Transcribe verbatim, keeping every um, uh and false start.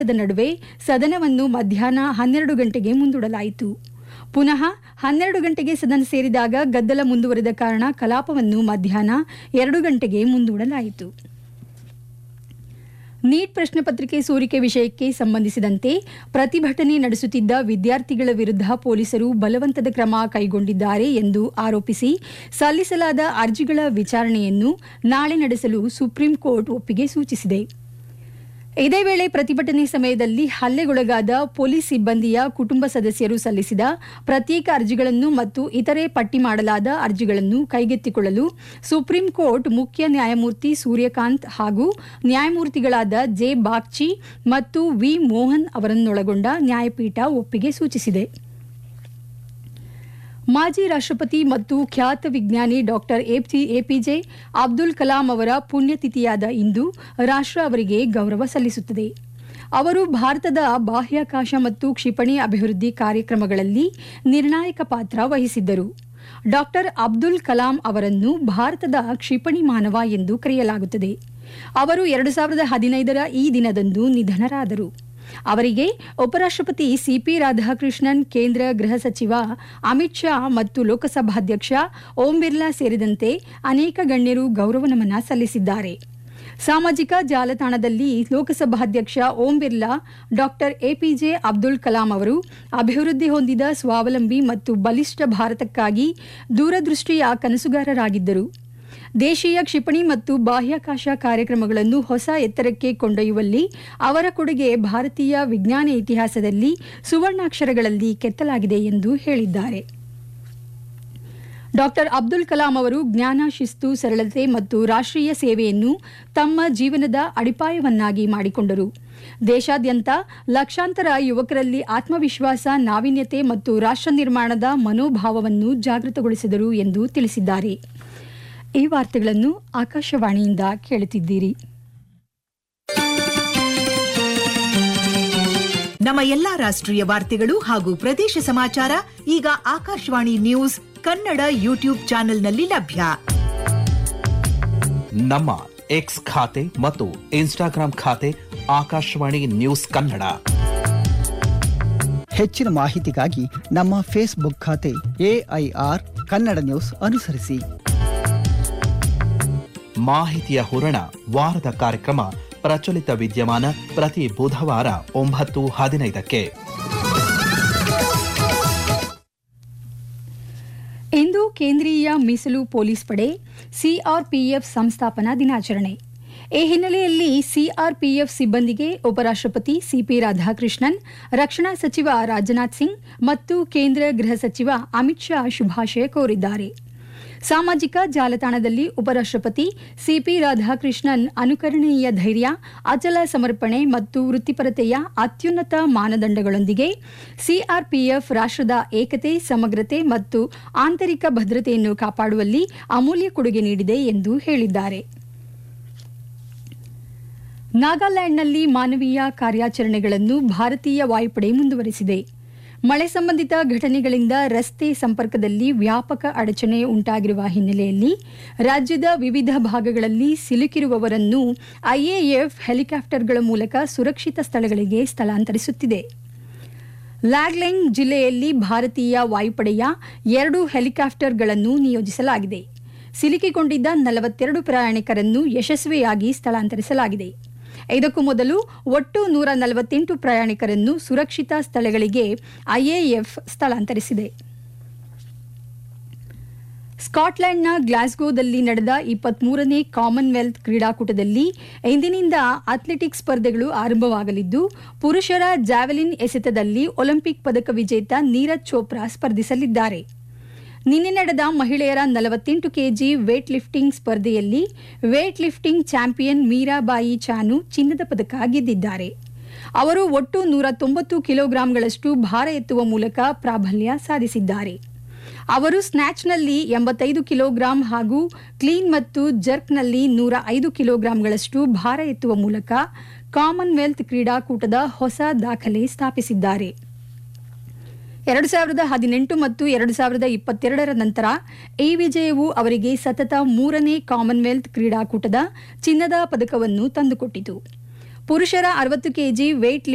ಗದ್ದಲದ ನಡುವೆ ಸದನವನ್ನು ಮಧ್ಯಾಹ್ನ ಹನ್ನೆರಡು ಗಂಟೆಗೆ ಮುಂದೂಡಲಾಯಿತು. ಪುನಃ ಹನ್ನೆರಡು ಗಂಟೆಗೆ ಸದನ ಸೇರಿದಾಗ ಗದ್ದಲ ಮುಂದುವರೆದ ಕಾರಣ ಕಲಾಪವನ್ನು ಮಧ್ಯಾಹ್ನ ಎರಡು ಗಂಟೆಗೆ ಮುಂದೂಡಲಾಯಿತು. ನೀಟ್ ಪ್ರಶ್ನೆ ಪತ್ರಿಕೆ ಸೋರಿಕೆ ವಿಷಯಕ್ಕೆ ಸಂಬಂಧಿಸಿದಂತೆ ಪ್ರತಿಭಟನೆ ನಡೆಸುತ್ತಿದ್ದ ವಿದ್ಯಾರ್ಥಿಗಳ ವಿರುದ್ಧ ಪೊಲೀಸರು ಬಲವಂತದ ಕ್ರಮ ಕೈಗೊಂಡಿದ್ದಾರೆ ಎಂದು ಆರೋಪಿಸಿ ಸಲ್ಲಿಸಲಾದ ಅರ್ಜಿಗಳ ವಿಚಾರಣೆಯನ್ನು ನಾಳೆ ನಡೆಸಲು ಸುಪ್ರೀಂ ಕೋರ್ಟ್ ಒಪ್ಪಿಗೆ ಸೂಚಿಸಿದೆ. ಇದೇ ವೇಳೆ ಪ್ರತಿಭಟನೆ ಸಮಯದಲ್ಲಿ ಹಲ್ಲೆಗೊಳಗಾದ ಪೊಲೀಸ್ ಸಿಬ್ಬಂದಿಯ ಕುಟುಂಬ ಸದಸ್ಯರು ಸಲ್ಲಿಸಿದ ಪ್ರತ್ಯೇಕ ಅರ್ಜಿಗಳನ್ನು ಮತ್ತು ಇತರೆ ಪಟ್ಟಿ ಮಾಡಲಾದ ಅರ್ಜಿಗಳನ್ನು ಕೈಗೆತ್ತಿಕೊಳ್ಳಲು ಸುಪ್ರೀಂ ಕೋರ್ಟ್ ಮುಖ್ಯ ನ್ಯಾಯಮೂರ್ತಿ ಸೂರ್ಯಕಾಂತ್ ಹಾಗೂ ನ್ಯಾಯಮೂರ್ತಿಗಳಾದ ಜೆ ಬಾಗ್ಚಿ ಮತ್ತು ವಿ ಮೋಹನ್ ಅವರನ್ನೊಳಗೊಂಡ ನ್ಯಾಯಪೀಠ ಒಪ್ಪಿಗೆ ಸೂಚಿಸಿದೆ. ಮಾಜಿ ರಾಷ್ಟ್ರಪತಿ ಮತ್ತು ಖ್ಯಾತ ವಿಜ್ಞಾನಿ ಡಾಕ್ಟರ್ ಎಪಿಜೆ ಅಬ್ದುಲ್ ಕಲಾಂ ಅವರ ಪುಣ್ಯತಿಥಿಯಾದ ಇಂದು ರಾಷ್ಟ್ರ ಅವರಿಗೆ ಗೌರವ ಸಲ್ಲಿಸುತ್ತದೆ. ಅವರು ಭಾರತದ ಬಾಹ್ಯಾಕಾಶ ಮತ್ತು ಕ್ಷಿಪಣಿ ಅಭಿವೃದ್ಧಿ ಕಾರ್ಯಕ್ರಮಗಳಲ್ಲಿ ನಿರ್ಣಾಯಕ ಪಾತ್ರ ವಹಿಸಿದ್ದರು. ಡಾಕ್ಟರ್ ಅಬ್ದುಲ್ ಕಲಾಂ ಅವರನ್ನು ಭಾರತದ ಕ್ಷಿಪಣಿ ಮಾನವ ಎಂದು ಕರೆಯಲಾಗುತ್ತದೆ. ಅವರು ಎರಡು ಸಾವಿರದ ಹದಿನೈದರ ಈ ದಿನದಂದು ನಿಧನರಾದರು. ಅವರಿಗೆ ಉಪರಾಷ್ಟ್ರಪತಿ ಸಿಪಿ ರಾಧಾಕೃಷ್ಣನ್, ಕೇಂದ್ರ ಗೃಹ ಸಚಿವ ಅಮಿತ್ ಶಾ ಮತ್ತು ಲೋಕಸಭಾಧ್ಯಕ್ಷ ಓಂ ಬಿರ್ಲಾ ಸೇರಿದಂತೆ ಅನೇಕ ಗಣ್ಯರು ಗೌರವ ನಮನ ಸಲ್ಲಿಸಿದ್ದಾರೆ. ಸಾಮಾಜಿಕ ಜಾಲತಾಣದಲ್ಲಿ ಲೋಕಸಭಾಧ್ಯಕ್ಷ ಓಂ ಬಿರ್ಲಾ ಡಾಕ್ಟರ್ ಎಪಿಜೆ ಅಬ್ದುಲ್ ಕಲಾಂ ಅವರು ಅಭಿವೃದ್ಧಿ ಹೊಂದಿದ ಸ್ವಾವಲಂಬಿ ಮತ್ತು ಬಲಿಷ್ಠ ಭಾರತಕ್ಕಾಗಿ ದೂರದೃಷ್ಟಿಯ ಕನಸುಗಾರರಾಗಿದ್ದರು. ದೇಶೀಯ ಕ್ಷಿಪಣಿ ಮತ್ತು ಬಾಹ್ಯಾಕಾಶ ಕಾರ್ಯಕ್ರಮಗಳನ್ನು ಹೊಸ ಎತ್ತರಕ್ಕೆ ಕೊಂಡೊಯ್ಯುವಲ್ಲಿ ಅವರ ಕೊಡುಗೆ ಭಾರತೀಯ ವಿಜ್ಞಾನ ಇತಿಹಾಸದಲ್ಲಿ ಸುವರ್ಣಾಕ್ಷರಗಳಲ್ಲಿ ಕೆತ್ತಲಾಗಿದೆ ಎಂದು ಹೇಳಿದ್ದಾರೆ. ಡಾಕ್ಟರ್ ಅಬ್ದುಲ್ ಕಲಾಂ ಅವರು ಜ್ಞಾನ, ಶಿಸ್ತು, ಸರಳತೆ ಮತ್ತು ರಾಷ್ಟ್ರೀಯ ಸೇವೆಯನ್ನು ತಮ್ಮ ಜೀವನದ ಅಡಿಪಾಯವನ್ನಾಗಿ ಮಾಡಿಕೊಂಡರು. ದೇಶಾದ್ಯಂತ ಲಕ್ಷಾಂತರ ಯುವಕರಲ್ಲಿ ಆತ್ಮವಿಶ್ವಾಸ, ನಾವೀನ್ಯತೆ ಮತ್ತು ರಾಷ್ಟ್ರ ನಿರ್ಮಾಣದ ಮನೋಭಾವವನ್ನು ಜಾಗೃತಗೊಳಿಸಿದರು ಎಂದು ತಿಳಿಸಿದ್ದಾರೆ. ಈ ವಾರ್ತೆಗಳನ್ನು ಆಕಾಶವಾಣಿಯಿಂದ ಕೇಳುತ್ತಿದ್ದೀರಿ. ನಮ್ಮ ಎಲ್ಲಾ ರಾಷ್ಟ್ರೀಯ ವಾರ್ತೆಗಳು ಹಾಗೂ ಪ್ರದೇಶ ಸಮಾಚಾರ ಈಗ ಆಕಾಶವಾಣಿ ನ್ಯೂಸ್ ಕನ್ನಡ ಯೂಟ್ಯೂಬ್ ಚಾನೆಲ್ನಲ್ಲಿ ಲಭ್ಯ. ನಮ್ಮ ಎಕ್ಸ್ ಖಾತೆ ಮತ್ತು ಇನ್ಸ್ಟಾಗ್ರಾಂ ಖಾತೆ ಆಕಾಶವಾಣಿ ನ್ಯೂಸ್ ಕನ್ನಡ. ಹೆಚ್ಚಿನ ಮಾಹಿತಿಗಾಗಿ ನಮ್ಮ ಫೇಸ್ಬುಕ್ ಖಾತೆ ಎಐಆರ್ ಕನ್ನಡ ನ್ಯೂಸ್ ಅನುಸರಿಸಿ. ಮಾಹಿತಿಯ ಹೂರಣ ವಾರದ ಕಾರ್ಯಕ್ರಮ ಪ್ರಚಲಿತ ವಿದ್ಯಮಾನ ಪ್ರತಿ ಬುಧವಾರ ಒಂಬತ್ತು ಹದಿನೈದಕ್ಕೆ. ಇಂದು ಕೇಂದ್ರೀಯ ಮೀಸಲು ಪೊಲೀಸ್ ಪಡೆ ಸಿಆರ್ಪಿಎಫ್ ಸಂಸ್ಥಾಪನಾ ದಿನಾಚರಣೆ. ಈ ಹಿನ್ನೆಲೆಯಲ್ಲಿ ಸಿಆರ್ಪಿಎಫ್ ಸಿಬ್ಬಂದಿಗೆ ಉಪರಾಷ್ಟ್ರಪತಿ ಸಿಪಿ ರಾಧಾಕೃಷ್ಣನ್, ರಕ್ಷಣಾ ಸಚಿವ ರಾಜನಾಥ್ ಸಿಂಗ್ ಮತ್ತು ಕೇಂದ್ರ ಗೃಹ ಸಚಿವ ಅಮಿತ್ ಶಾ ಶುಭಾಶಯ ಕೋರಿದ್ದಾರೆ. ಸಾಮಾಜಿಕ ಜಾಲತಾಣದಲ್ಲಿ ಉಪರಾಷ್ಟ್ರಪತಿ ಸಿಪಿ ರಾಧಾಕೃಷ್ಣನ್ ಅನುಕರಣೀಯ ಧೈರ್ಯ, ಅಚಲ ಸಮರ್ಪಣೆ ಮತ್ತು ವೃತ್ತಿಪರತೆಯ ಅತ್ಯುನ್ನತ ಮಾನದಂಡಗಳೊಂದಿಗೆ ಸಿಆರ್ಪಿಎಫ್ ರಾಷ್ಟ್ರದ ಏಕತೆ, ಸಮಗ್ರತೆ ಮತ್ತು ಆಂತರಿಕ ಭದ್ರತೆಯನ್ನು ಕಾಪಾಡುವಲ್ಲಿ ಅಮೂಲ್ಯ ಕೊಡುಗೆ ನೀಡಿದೆ ಎಂದು ಹೇಳಿದ್ದಾರೆ. ನಾಗಾಲ್ಯಾಂಡ್ನಲ್ಲಿ ಮಾನವೀಯ ಕಾರ್ಯಾಚರಣೆಗಳನ್ನು ಭಾರತೀಯ ವಾಯುಪಡೆ ಮುಂದುವರೆಸಿದೆ. ಮಳೆ ಸಂಬಂಧಿತ ಘಟನೆಗಳಿಂದ ರಸ್ತೆ ಸಂಪರ್ಕದಲ್ಲಿ ವ್ಯಾಪಕ ಅಡಚಣೆ ಉಂಟಾಗಿರುವ ಹಿನ್ನೆಲೆಯಲ್ಲಿ ರಾಜ್ಯದ ವಿವಿಧ ಭಾಗಗಳಲ್ಲಿ ಸಿಲುಕಿರುವವರನ್ನು ಐಎಎಫ್ ಹೆಲಿಕಾಪ್ಟರ್ಗಳ ಮೂಲಕ ಸುರಕ್ಷಿತ ಸ್ಥಳಗಳಿಗೆ ಸ್ಥಳಾಂತರಿಸುತ್ತಿದೆ. ಲ್ಯಾಗ್ಲೆಂಗ್ ಜಿಲ್ಲೆಯಲ್ಲಿ ಭಾರತೀಯ ವಾಯುಪಡೆಯ ಎರಡು ಹೆಲಿಕಾಪ್ಟರ್ಗಳನ್ನು ನಿಯೋಜಿಸಲಾಗಿದೆ. ಸಿಲುಕಿಕೊಂಡಿದ್ದ ನಲವತ್ತೆರಡು ಪ್ರಯಾಣಿಕರನ್ನು ಯಶಸ್ವಿಯಾಗಿ ಸ್ಥಳಾಂತರಿಸಲಾಗಿದೆ. ಇದಕ್ಕೂ ಮೊದಲು ಒಟ್ಟು ನೂರ ನಲವತ್ತೆಂಟು ಪ್ರಯಾಣಿಕರನ್ನು ಸುರಕ್ಷಿತ ಸ್ಥಳಗಳಿಗೆ ಐಎಎಫ್ ಸ್ಥಳಾಂತರಿಸಿದೆ. ಸ್ಕಾಟ್ಲೆಂಡ್ನ ಗ್ಲಾಸ್ಗೋದಲ್ಲಿ ನಡೆದ ಇಪ್ಪತ್ಮೂರನೇ ಕಾಮನ್ವೆಲ್ತ್ ಕ್ರೀಡಾಕೂಟದಲ್ಲಿ ಇಂದಿನಿಂದ ಅಥ್ಲೆಟಿಕ್ಸ್ ಸ್ಪರ್ಧೆಗಳು ಆರಂಭವಾಗಲಿದ್ದು, ಪುರುಷರ ಜಾವೆಲಿನ್ ಎಸೆತದಲ್ಲಿ ಒಲಿಂಪಿಕ್ ಪದಕ ವಿಜೇತ ನೀರಜ್ ಚೋಪ್ರಾ ಸ್ಪರ್ಧಿಸಲಿದ್ದಾರೆ. ನಿನ್ನೆ ನಡೆದ ಮಹಿಳೆಯರ ನಲವತ್ತೆಂಟು ಕೆಜಿ ವೇಟ್ ಲಿಫ್ಟಿಂಗ್ ಸ್ಪರ್ಧೆಯಲ್ಲಿ weight lifting champion Mirabai Chanu ಚಿನ್ನದ ಪದಕ ಗೆದ್ದಿದ್ದಾರೆ. ಅವರು ಒಟ್ಟು ನೂರ ತೊಂಬತ್ತು ಕಿಲೋಗ್ರಾಂಗಳಷ್ಟು ಭಾರ ಎತ್ತುವ ಮೂಲಕ ಪ್ರಾಬಲ್ಯ ಸಾಧಿಸಿದ್ದಾರೆ. ಅವರು ಸ್ನ್ಯಾಚ್ನಲ್ಲಿ ಎಂಬತ್ತೈದು ಕಿಲೋಗ್ರಾಂ ಹಾಗೂ ಕ್ಲೀನ್ ಮತ್ತು ಜರ್ಕ್ನಲ್ಲಿ ನೂರ ಐದು ಕಿಲೋಗ್ರಾಂಗಳಷ್ಟು ಭಾರ ಎತ್ತುವ ಮೂಲಕ ಕಾಮನ್ವೆಲ್ತ್ ಕ್ರೀಡಾಕೂಟದ ಹೊಸ ದಾಖಲೆ ಸ್ಥಾಪಿಸಿದ್ದಾರೆ. ಎರಡು ಸಾವಿರದ ಹದಿನೆಂಟು ಮತ್ತು ಎರಡು ಸಾವಿರದ ಇಪ್ಪತ್ತೆರಡರ ನಂತರ ಈ ವಿಜಯವು ಅವರಿಗೆ ಸತತ ಮೂರನೇ ಕಾಮನ್ವೆಲ್ತ್ ಕ್ರೀಡಾಕೂಟದ ಚಿನ್ನದ ಪದಕವನ್ನು ತಂದುಕೊಟ್ಟಿತು. ಪುರುಷರ ಅರವತ್ತು ಕೆಜಿ ವೇಟ್